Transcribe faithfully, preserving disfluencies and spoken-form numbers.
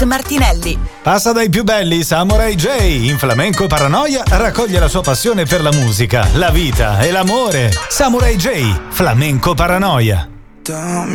Martinelli. Passa dai più belli Samurai J. In Flamenco Paranoia raccoglie la sua passione per la musica, la vita e l'amore. Samurai J, Flamenco Paranoia.